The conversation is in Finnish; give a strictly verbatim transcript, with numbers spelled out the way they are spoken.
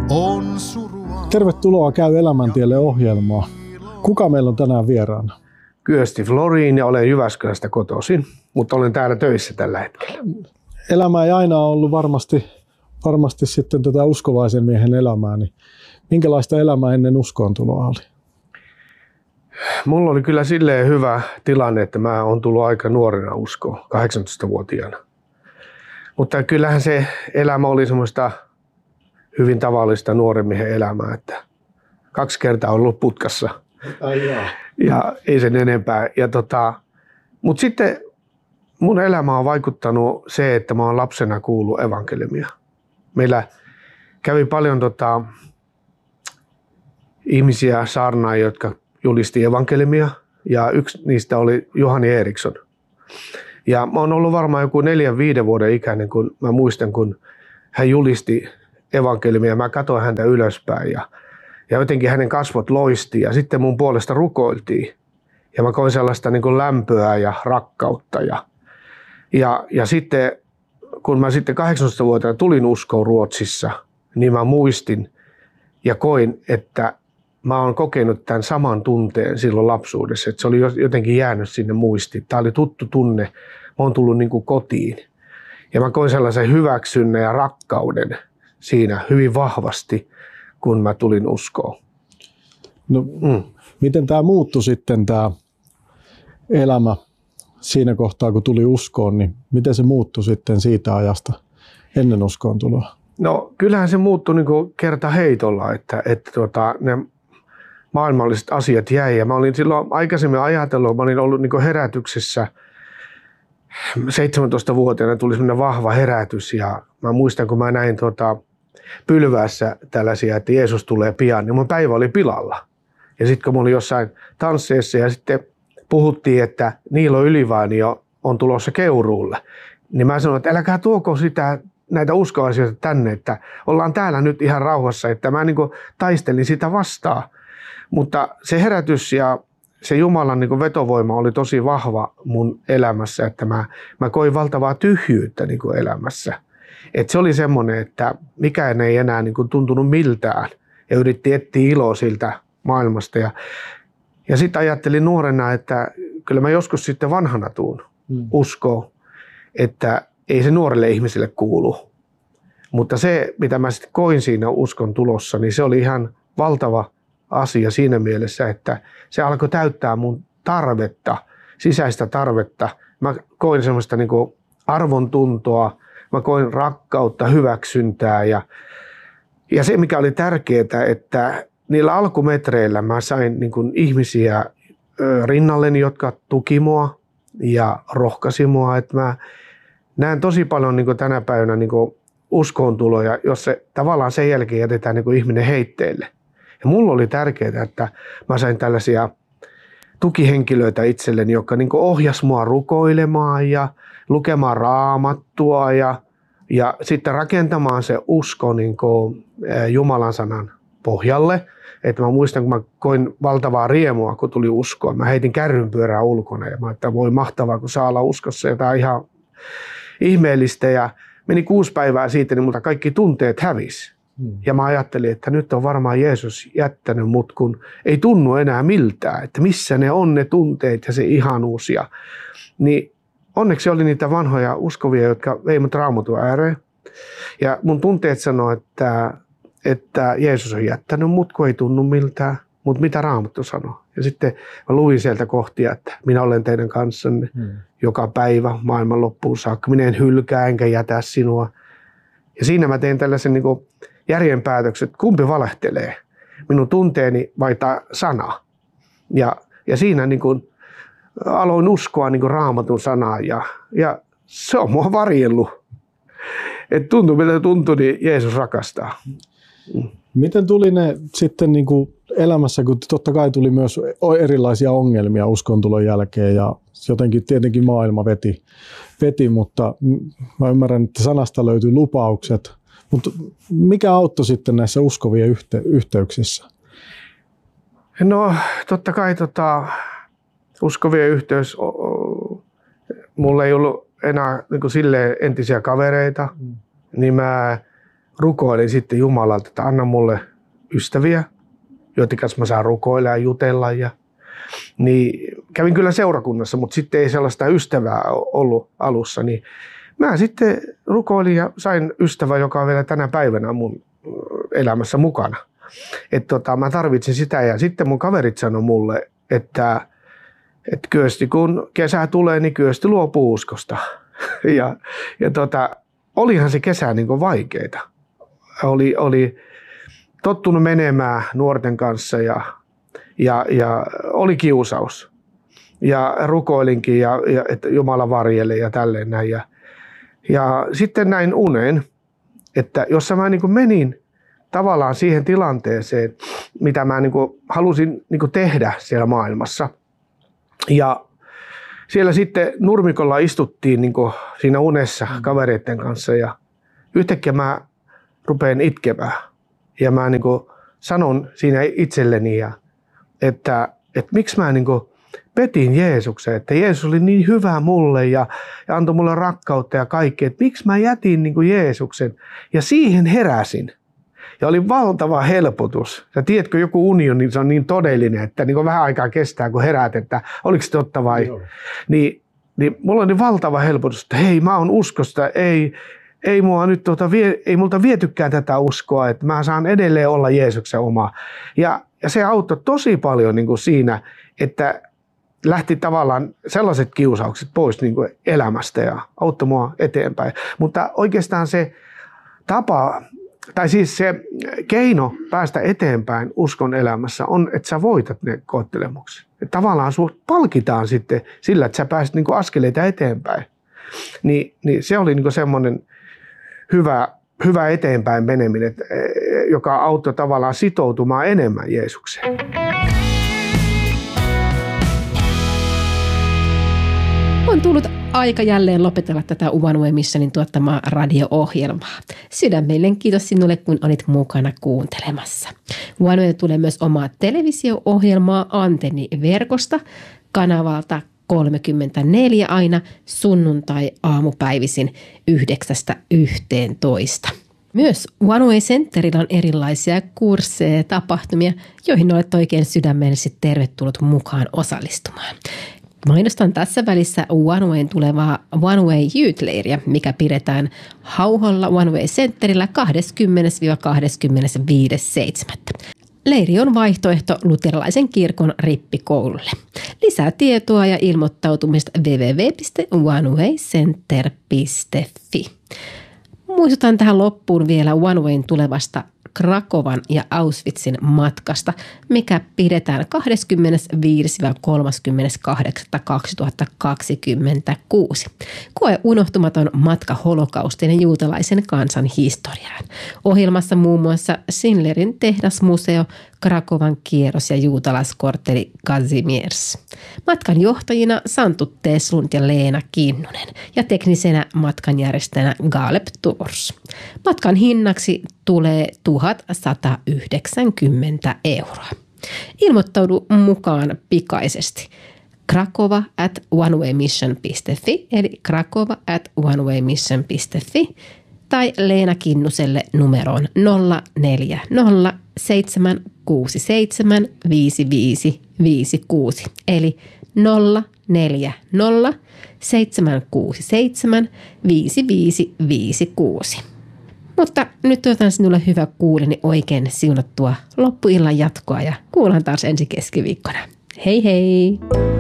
On surua. Tervetuloa Käy elämäntielle -ohjelmaa. Kuka meillä on tänään vieraana? Kyösti Florin ja olen Jyväskylästä kotoisin, mutta olen täällä töissä tällä hetkellä. Elämä ei aina ollut varmasti, varmasti sitten tätä uskovaisen miehen elämää. Niin minkälaista elämää ennen uskoontuloa oli? Mulla oli kyllä silleen hyvä tilanne, että mä oon tullut aika nuorena uskoon, kahdeksantoistavuotiaana. Mutta kyllähän se elämä oli semmoista hyvin tavallista nuoren miehen elämää, että kaksi kertaa on ollut putkassa. Ai jaa. Ja ei sen enempää. Ja tota, mutta sitten mun elämä on vaikuttanut se, että mä oon lapsena kuullut evankeliumia. Meillä kävi paljon tota, ihmisiä saarnaajia, jotka julisti evankeliumia, ja yksi niistä oli Juhani Eriksson. Ja mä oon ollut varmaan joku neljän, viiden vuoden ikäinen, kun mä muistan, kun hän julisti evankeliumia. Mä katsoin häntä ylöspäin ja, ja jotenkin hänen kasvot loisti ja sitten mun puolesta rukoiltiin. Ja mä koin sellaista niin kuin lämpöä ja rakkautta. Ja, ja, ja sitten kun mä sitten kahdeksantoistavuotiaana tulin uskoon Ruotsissa, niin mä muistin ja koin, että mä oon kokenut tämän saman tunteen silloin lapsuudessa, että se oli jotenkin jäänyt sinne muistiin. Tämä oli tuttu tunne, mä oon tullut niin kuin kotiin. Ja mä koin sellaisen hyväksynnän ja rakkauden siinä hyvin vahvasti, kun mä tulin uskoon. No, mm. Miten tämä muuttui sitten tämä elämä siinä kohtaa, kun tuli uskoon, niin miten se muuttui sitten siitä ajasta ennen uskoon tuloa? No kyllähän se muuttui niin kuin kerta heitolla, että, että tuota, ne maailmalliset asiat jäi. Ja mä olin silloin aikaisemmin ajatellut, mä olin ollut niin kuin herätyksessä. seitsemäntoistavuotiaana tuli semmoinen vahva herätys ja mä muistan, kun mä näin tuota pylväässä tällaisia, että Jeesus tulee pian, niin mun päivä oli pilalla. Ja sitten kun mä olin jossain tansseissa ja sitten puhuttiin, että Niilo Ylivainio on tulossa Keuruulle, niin mä sanoin, että älkää tuoko sitä näitä uskoasioita tänne, että ollaan täällä nyt ihan rauhassa, että mä niin kuin taistelin sitä vastaan. Mutta se herätys ja se Jumalan niin kuin vetovoima oli tosi vahva mun elämässä, että mä, mä koin valtavaa tyhjyyttä niin kuin elämässä. Et se oli semmoinen, että mikään ei enää niin kuin tuntunut miltään ja yritti etsiä iloa siltä maailmasta. Ja, ja sitten ajattelin nuorena, että kyllä mä joskus sitten vanhana tuun mm. uskoon, että ei se nuorelle ihmiselle kuulu. Mutta se, mitä mä sitten koin siinä uskon tulossa, niin se oli ihan valtava asia siinä mielessä, että se alkoi täyttää mun tarvetta, sisäistä tarvetta. Mä koin semmoista niin kuin arvontuntoa, mä koin rakkautta, hyväksyntää ja, ja se mikä oli tärkeää, että niillä alkumetreillä mä sain niin kuin ihmisiä rinnalleni, jotka tuki mua ja rohkaisi mua, että mä näen tosi paljon niin kuin tänä päivänä niin kuin uskoontuloja, jos se tavallaan sen jälkeen jätetään niin kuin ihminen heitteille. Ja mulla oli tärkeää, että mä sain tällaisia tukihenkilöitä itselleni, jotka niin kuin ohjasi mua rukoilemaan ja lukemaan raamattua ja, ja sitten rakentamaan se usko niin kuin Jumalan sanan pohjalle. Että mä muistan, kun mä koin valtavaa riemua, kun tuli uskoa. Mä heitin kärrynpyörää ulkona ja mä että voi mahtavaa, kun saa olla uskossa jotain ihan ihmeellistä. Ja meni kuusi päivää siitä, niin multa kaikki tunteet hävisi. Ja mä ajattelin, että nyt on varmaan Jeesus jättänyt mut, kun ei tunnu enää miltään, että missä ne on ne tunteet ja se ihanuus. Ja, niin onneksi oli niitä vanhoja uskovia, jotka vei mut Raamatun ääreen. Ja mun tunteet sanoo, että, että Jeesus on jättänyt mut, kun ei tunnu miltään, mutta mitä Raamattu sanoo. Ja sitten mä luin sieltä kohtia, että minä olen teidän kanssanne hmm. joka päivä maailman loppuun saakka. Minä en hylkää enkä jätä sinua. Ja siinä mä tein tällaisen niin kuin järjenpäätökset, kumpi valehtelee, minun tunteeni vai tämä sana. Ja, ja siinä niin kuin aloin uskoa niin kuin Raamatun sanaan ja, ja se on mua varjellut. Että tuntui miltä tuntui, niin Jeesus rakastaa. Miten tuli ne sitten niin kuin elämässä, kun totta kai tuli myös erilaisia ongelmia uskontulon jälkeen ja jotenkin tietenkin maailma veti, veti mutta mä ymmärrän, että sanasta löytyy lupaukset. Mutta mikä auttoi sitten näissä uskovien yhte- yhteyksissä? No totta kai tota, uskovien yhteys, mulla ei ollut enää niin kuin silleen entisiä kavereita, mm. niin mä rukoilin sitten Jumalalta, että anna mulle ystäviä, joiden kanssa mä saan rukoilla ja jutella. Ja, niin kävin kyllä seurakunnassa, mutta sitten ei sellaista ystävää ollut alussa. Niin mä sitten rukoilin ja sain ystävän, joka on vielä tänä päivänä mun elämässä mukana. Että tota, mä tarvitsin sitä ja sitten mun kaverit sanoi mulle, että, että Kyösti kun kesä tulee, niin Kyösti luopuu uskosta. ja ja tota, olihan se kesä niin kuin vaikeita. Oli, oli tottunut menemään nuorten kanssa ja, ja, ja oli kiusaus. Ja rukoilinkin, ja, ja, että Jumala varjelle ja tälleen näin. Ja, ja sitten näin unen, että jos mä niin kuin menin tavallaan siihen tilanteeseen, mitä mä niin kuin halusin niin kuin tehdä siellä maailmassa. Ja siellä sitten nurmikolla istuttiin niin kuin siinä unessa kavereiden kanssa ja yhtäkkiä mä rupean itkemään. Ja mä niin kuin sanon siinä itselleni, ja, että, että miksi mä niin kuin petin Jeesuksen, että Jeesus oli niin hyvä mulle ja, ja antoi mulle rakkautta ja kaikkea, että miksi mä jätin niin kuin Jeesuksen. Ja siihen heräsin. Ja oli valtava helpotus. Ja tiedätkö, joku unioni, niin se on niin todellinen, että niin kuin vähän aikaa kestää, kun heräät, että oliko se totta vai? Niin, niin mulla oli valtava helpotus, että hei, mä oon uskosta, ei, ei, mua nyt tuota, vie, ei multa vietykään tätä uskoa, että mä saan edelleen olla Jeesuksen oma. Ja, ja se auttoi tosi paljon niin kuin siinä, että lähti tavallaan sellaiset kiusaukset pois niin kuin elämästä ja auttoi mua eteenpäin. Mutta oikeastaan se tapa, tai siis se keino päästä eteenpäin uskon elämässä on, että sä voitat ne koettelemukset. Että tavallaan sut palkitaan sitten sillä, että sä pääset niinku askeleita eteenpäin. Ni, niin se oli niinku semmoinen hyvä, hyvä eteenpäin meneminen, joka auttoi tavallaan sitoutumaan enemmän Jeesukseen. On tullut aika jälleen lopetella tätä One Way Missionin tuottamaa radio-ohjelmaa. Sydämellinen kiitos sinulle, kun olit mukana kuuntelemassa. One Way tulee myös omaa televisio-ohjelmaa Antenni-verkosta kanavalta kolmekymmentäneljä aina sunnuntai-aamupäivisin yhdeksästä yhteentoista. Myös One Way Centerillä on erilaisia kursseja ja tapahtumia, joihin olet oikein sydämellisesti tervetullut mukaan osallistumaan. Mainostan tässä välissä One Wayn tulevaa One Way Youth-leiriä, mikä pidetään Hauholla One Way Centerillä kahdeskymmenes kahdeskymmenesviides seitsemättä Leiri on vaihtoehto luterilaisen kirkon rippikoululle. Lisää tietoa ja ilmoittautumista double-u double-u double-u piste one way center piste f i. Muistutan tähän loppuun vielä One Wayn tulevasta Krakovan ja Auschwitzin matkasta, mikä pidetään kahdeskymmenesviides kolmaskymmeneskahdeksas kaksituhattakaksikymmentäkuusi. Koe unohtumaton matka holokaustin ja juutalaisen kansan historiaan. Ohjelmassa muun muassa Schindlerin tehdasmuseo, Krakovan kierros ja juutalaiskortteli Kazimierz. Matkan johtajina Santtu Teslund ja Leena Kinnunen ja teknisenä matkanjärjestäjänä Galeb Tours. Matkan hinnaksi tulee tuhatsata yhdeksänkymmentä euroa. Ilmoittaudu mukaan pikaisesti. Krakova at onewaymission piste f i eli krakova at onewaymission piste f i tai Leena Kinnuselle numeroon nolla neljä nolla seitsemän kuusi seitsemän viisi viisi viisi kuusi eli nolla neljä nolla seitsemän kuusi seitsemän viisi viisi viisi kuusi. Mutta nyt toivotan sinulle hyvä kuuleni oikein siunattua loppuillan jatkoa ja kuullaan taas ensi keskiviikkona. Hei hei!